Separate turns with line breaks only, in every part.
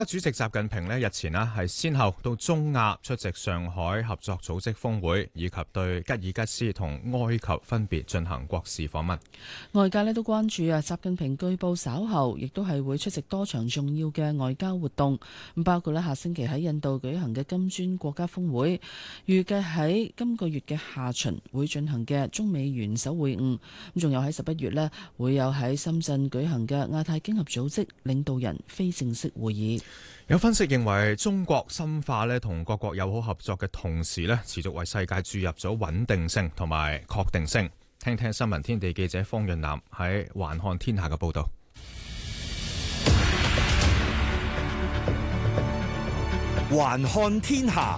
主席習近平日前係先後到中亞出席上海合作組織峰會，以及對吉爾吉斯同埃及分別進行國事訪問。
外界都關注習近平據報稍後亦都係會出席多場重要嘅外交活動，包括下星期喺印度舉行嘅金磚國家峰會，預計喺今個月嘅下旬會進行嘅中美元首會晤，仲有喺11月會有喺深圳舉行嘅亞太經合組織領導人非正式會議。
有分析認為，中國深化同各國友好合作嘅同時持續為世界注入咗穩定性同埋確定性。聽聽新聞天地記者方潤南喺環看天下嘅報道。
環看天下，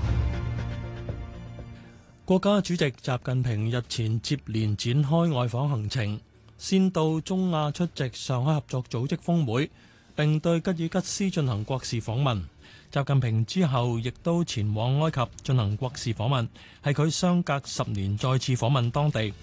國家主席習近平日前接連展開外訪行程，先到中亞出席上海合作組織峰會，並對吉爾吉斯進行國事訪問。習近平之後亦都前往埃及進行國事訪問，係佢相隔10年再次訪問當地。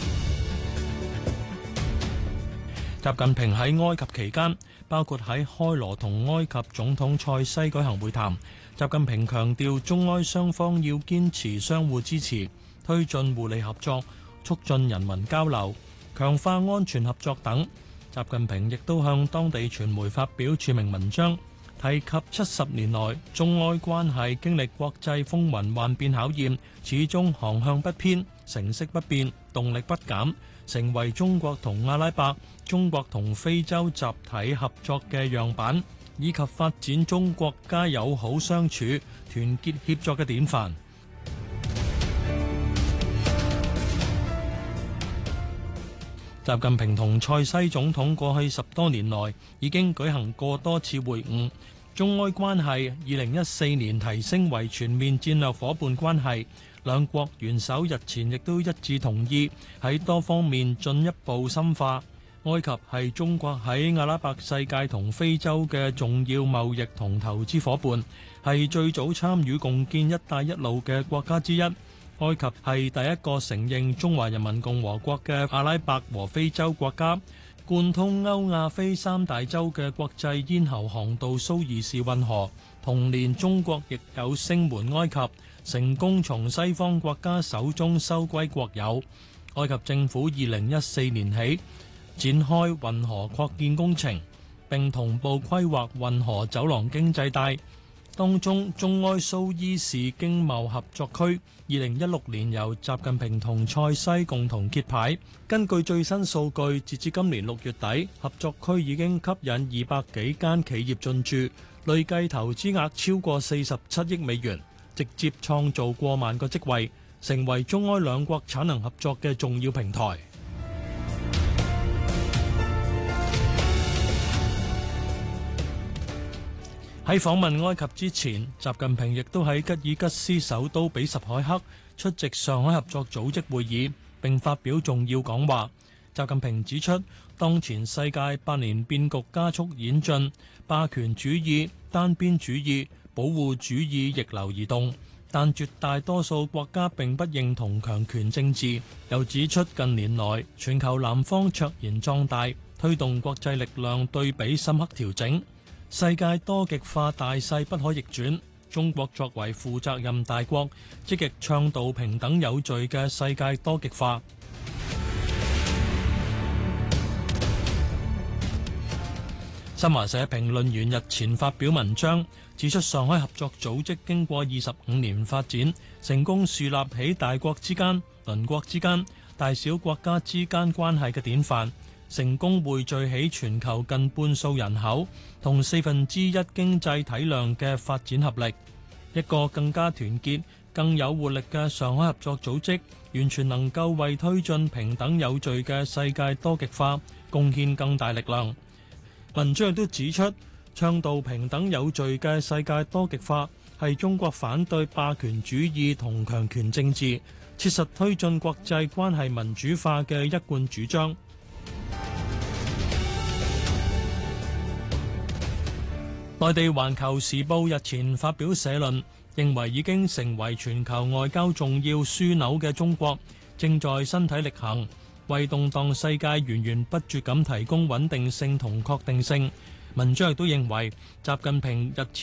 習近平喺埃及期間，包括喺開羅同埃及總統塞西舉行會談。習近平強調中埃雙方要堅持相互支持，推進互利合作，促進人民交流，強化安全合作等。習近平亦都向當地傳媒發表署名文章，提及70年來中埃關係經歷國際風雲萬變考驗，始終航向不偏，成色不變，動力不減，成為中國同阿拉伯、中國同非洲集體合作嘅樣板，以及發展中國家友好相處、團結協作嘅典範。習近平同塞西總統過去10多年來已經舉行過多次會晤，中埃關係2014年提升為全面戰略夥伴關係，兩國元首日前亦都一致同意喺多方面進一步深化。埃及係中國喺阿拉伯世界同非洲嘅重要貿易同投資夥伴，係最早參與共建一帶一路嘅國家之一。埃及係第一個承認中華人民共和國嘅阿拉伯和非洲國家，貫通歐亞非三大洲嘅國際咽喉航道蘇伊士運河。同年，中國亦有聲援埃及，成功從西方國家手中收歸國有。埃及政府2014年起展開運河擴建工程，並同步規劃運河走廊經濟帶。當中，中埃蘇伊士經貿合作區2016年由習近平同塞西共同揭牌。根據最新數據，截至今年6月底，合作區已經吸引200幾間企業進駐，累計投資額超過47億美元，直接創造過萬個職位，成為中埃兩國產能合作嘅重要平台。喺訪問埃及之前，習近平亦都喺吉爾吉斯首都比什凱克出席上海合作組織會議，並發表重要講話。習近平指出，當前世界百年變局加速演進，霸權主義、單邊主義、保護主義逆流而動，但絕大多數國家並不認同強權政治。又指出，近年來全球南方卓然壯大，推動國際力量對比深刻調整。世界多極化大勢不可逆轉，中國作為負責任大國，積極倡導平等有序嘅世界多極化。新華社評論員日前發表文章，指出上海合作組織經過25年發展，成功樹立起大國之間、鄰國之間、大小國家之間關係嘅典範。成功匯聚起全球近半數人口同1/4經濟體量嘅發展合力，一個更加團結、更有活力嘅上海合作組織，完全能夠為推進平等有序嘅世界多極化貢獻更大力量。文章亦都指出，倡導平等有序嘅世界多極化係中國反對霸權主義同強權政治，切實推進國際關係民主化嘅一貫主張。內地《環球時報》日前發表社論，認為已經成為全球外交重要樞紐嘅中國，正在身體力行，為動盪世界源源不絕咁提供穩定性同確定性。 文章亦都認為，習近平日前